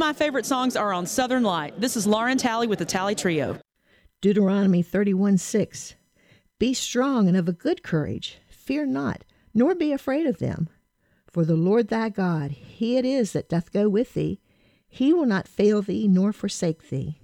my favorite songs are on Southern Light. This is Lauren Talley with the Talley Trio. Deuteronomy 31:6. Be strong and of a good courage. Fear not, nor be afraid of them. For the Lord thy God, he it is that doth go with thee. He will not fail thee nor forsake thee.